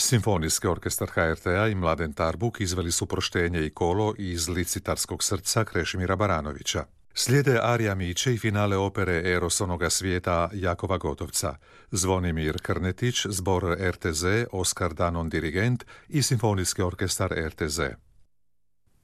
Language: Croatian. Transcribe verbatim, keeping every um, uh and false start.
Simfonijski orkestar ha er te a i Mladen Tarbuk izveli su Proštenje i kolo iz Licitarskog srca Krešimira Baranovića. Slijede Arija Miće i finale opere Eros onoga svijeta Jakova Gotovca, Zvonimir Krnetić, zbor er te ze, Oskar Danon dirigent i Simfonijski orkestar er te ze.